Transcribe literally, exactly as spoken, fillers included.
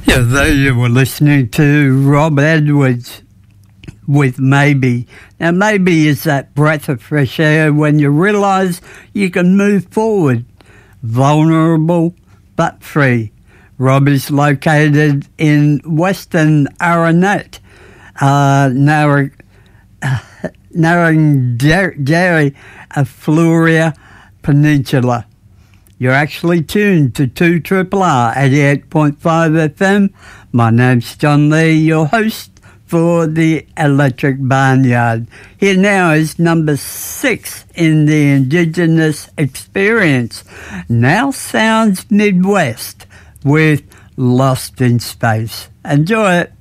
Yeah, there you were listening to Rob Edwards with Maybe. Now, maybe is that breath of fresh air when you realise you can move forward, vulnerable but free. Rob is located in Western Aranet, uh, Narra, uh, Narrangeri, Fluria Peninsula. You're actually tuned to two R R R eighty-eight point five F M. My name's John Lee, your host for the Electric Barnyard. Here now is number six in the Indigenous Experience. Now Sounds Midwest with Lost in Space. Enjoy it.